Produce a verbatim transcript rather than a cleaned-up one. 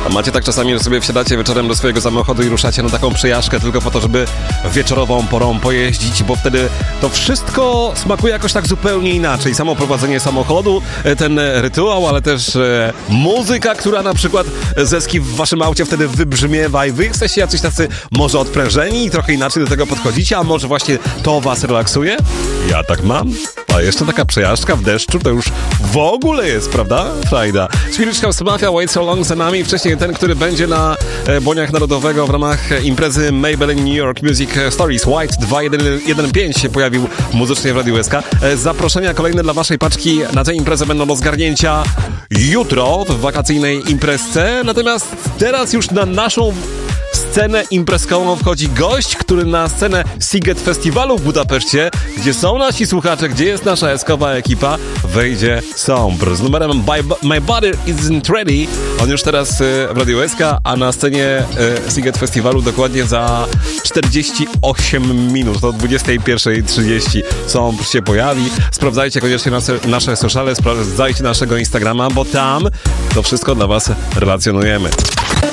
Macie tak czasami, że sobie wsiadacie wieczorem do swojego samochodu i ruszacie na taką przejażdżkę tylko po to, żeby wieczorową porą pojeździć, bo wtedy to wszystko smakuje jakoś tak zupełnie inaczej. Samo prowadzenie samochodu, ten rytuał, ale też e, muzyka, która na przykład ze ski w waszym aucie wtedy wybrzmiewa i wy jesteście jacyś tacy może odprężeni i trochę inaczej do tego podchodzicie, a może właśnie to was relaksuje? Ja tak mam. A jeszcze taka przejażdżka w deszczu to już w ogóle jest, prawda? Frajda. Swedish House Mafia, Wait So Long za nami. Wcześniej ten, który będzie na e, Boniach Narodowego w ramach imprezy Maybelline New York Music Stories. White dwa jeden pięć się pojawił muzycznie w Radiu S K. E, zaproszenia kolejne dla waszej paczki na tę imprezę będą do zgarnięcia jutro w wakacyjnej imprezce. Natomiast teraz już na naszą scenę imprezkową wchodzi gość, który na scenę Sziget Festiwalu w Budapeszcie, gdzie są nasi słuchacze, gdzie jest nasza eskowa ekipa, wejdzie Sombr z numerem By, My Body Isn't Ready. On już teraz w Radiu S K, a na scenie Sziget Festiwalu dokładnie za czterdzieści osiem minut, do dwudziesta pierwsza trzydzieści Sombr się pojawi. Sprawdzajcie koniecznie nasze, nasze sociale, sprawdzajcie naszego Instagrama, bo tam to wszystko dla was relacjonujemy.